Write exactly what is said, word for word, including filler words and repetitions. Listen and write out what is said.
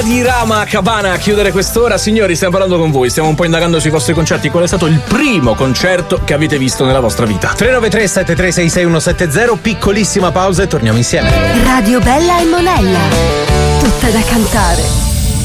banda di Rama Cabana a chiudere quest'ora. Signori, stiamo parlando con voi, stiamo un po' indagando sui vostri concerti. Qual è stato il primo concerto che avete visto nella vostra vita? tre nove tre sette tre sei sei uno sette zero, piccolissima pausa e torniamo insieme. Radio Bella e Monella, tutta da cantare.